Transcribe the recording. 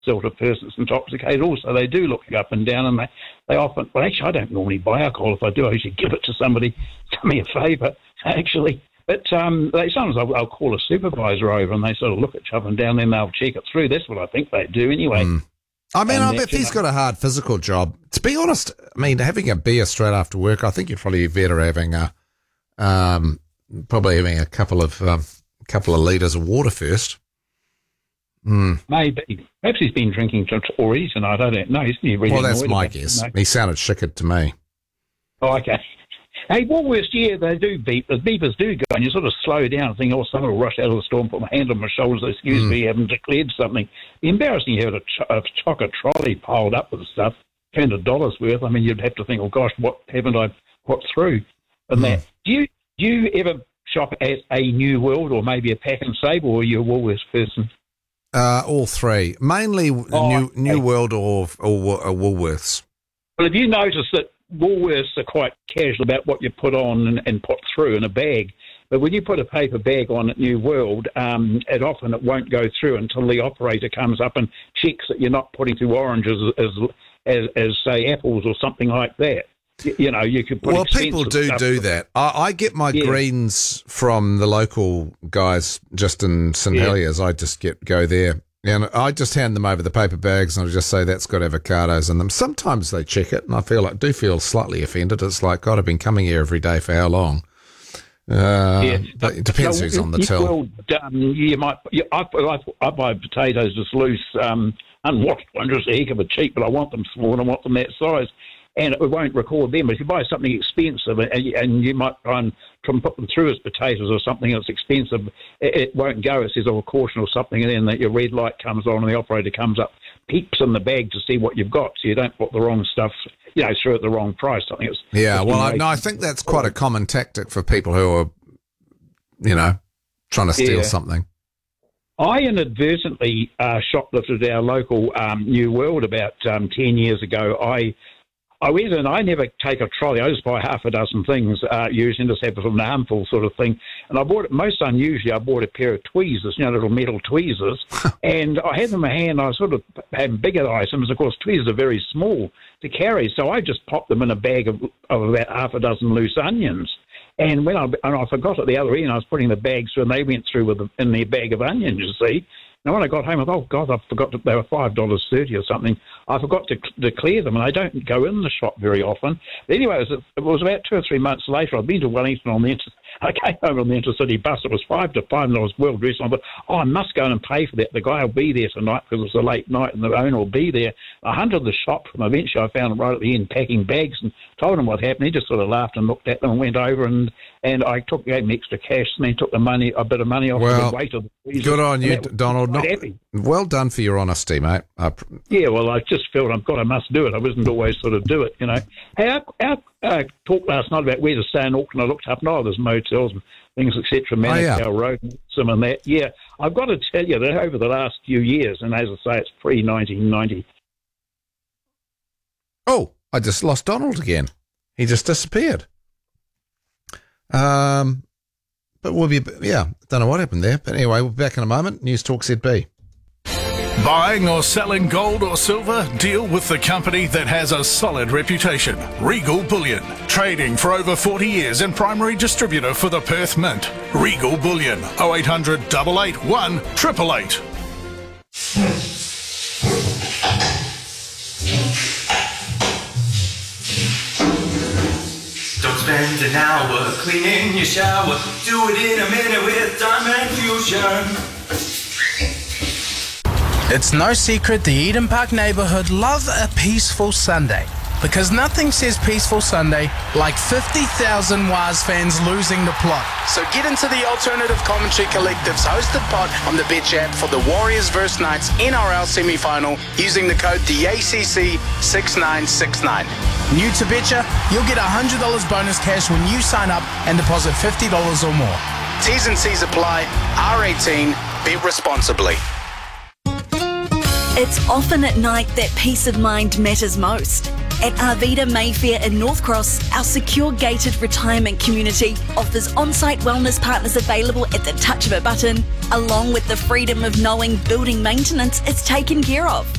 sort of person's intoxicated. Also, they do look up and down, and they often, well, actually, I don't normally buy alcohol. If I do, I usually give it to somebody, do me a favour, actually. But sometimes I'll call a supervisor over, and they sort of look at you up and down, then they'll check it through. That's what I think they do anyway. I mean, if he's got a hard physical job, to be honest, I mean, having a beer straight after work, I think you're probably better having a couple of litres of water first. Maybe. Perhaps he's been drinking already tonight. I don't know. Isn't he really? Well, that's my guess. He sounded shickered to me. Oh, okay. Hey, Woolworths, yeah, they do beep. The beepers do go, and you sort of slow down and think, someone will rush out of the store and put my hand on my shoulders, excuse me, haven't declared something. The embarrassing, you had a chocker trolley piled up with stuff, $200 worth. I mean, you'd have to think, oh, gosh, what haven't I put through? And that. Do you ever shop at a New World or maybe a Pack and Save, or are you a Woolworths person? All three. Mainly New World or Woolworths. Well, have you noticed that Woolworths are quite casual about what you put on and put through in a bag? But when you put a paper bag on at New World, it won't go through until the operator comes up and checks that you're not putting through oranges as say, apples or something like that. You know, you could put. Well, people do that. I get my greens from the local guys just in St Heliers. I just go there. And I just hand them over the paper bags and I just say that's got avocados in them. Sometimes they check it and I do feel slightly offended. It's like, God, I've been coming here every day for how long? But it depends who's on the till. Well, I buy potatoes just loose, unwashed ones, just a heck of a cheap, but I want them small and I want them that size. And it won't record them. But if you buy something expensive and you might try and put them through as potatoes or something that's expensive, it won't go. It says, caution or something, and then your red light comes on and the operator comes up, peeps in the bag to see what you've got, so you don't put the wrong stuff, through at the wrong price. I think I think that's quite a common tactic for people who are, trying to steal something. I inadvertently shoplifted our local New World about 10 years ago. I went and I never take a trolley. I just buy half a dozen things, usually just have an armful sort of thing. And I bought it, most unusually, I bought a pair of tweezers, little metal tweezers. And I had them in my hand. I sort of had bigger items. Of course, tweezers are very small to carry. So I just popped them in a bag of about half a dozen loose onions. And when I forgot at the other end, I was putting the bags through, and they went through in their bag of onions, you see. Now, when I got home, I thought, oh, God, I forgot they were $5.30 or something. I forgot to declare them, and I don't go in the shop very often. But anyway, it was about 2 or 3 months later. I'd been to Wellington on the I came home on the intercity bus. It was 5 to 5, and I was well dressed. I thought, I must go and pay for that. The guy will be there tonight because it was a late night, and the owner will be there. I hunted the shop from eventually. I found him right at the end packing bags and told him what happened. He just sort of laughed and looked at them and went over, and I gave him extra cash, and then took a bit of money off the weight of the freezer. Good on you, Donald. Well done for your honesty, mate. Yeah, well, I just felt I must do it. I wasn't always sort of do it, Hey, our talk last night about where to stay in Auckland, I looked up, there's motels and things, etc., Manukau Road and some and that. Yeah, I've got to tell you that over the last few years, and as I say, it's pre-1990. Oh, I just lost Donald again. He just disappeared. But we'll be, don't know what happened there. But anyway, we'll be back in a moment. News Talk ZB. Buying or selling gold or silver? Deal with the company that has a solid reputation. Regal Bullion. Trading for over 40 years and primary distributor for the Perth Mint. Regal Bullion. 0800 881 888. Don't spend an hour cleaning your shower. Do it in a minute with Diamond Fusion. It's no secret the Eden Park neighbourhood love a peaceful Sunday. Because nothing says peaceful Sunday like 50,000 Waz fans losing the plot. So get into the Alternative Commentary Collective's hosted pod on the Bitch app for the Warriors vs Knights NRL semi-final using the code DACC6969. New to Bitcher, you'll get $100 bonus cash when you sign up and deposit $50 or more. T's and C's apply. R18. Bet responsibly. It's often at night that peace of mind matters most. At Arvida Mayfair in North Cross, our secure gated retirement community offers on-site wellness partners available at the touch of a button, along with the freedom of knowing building maintenance is taken care of.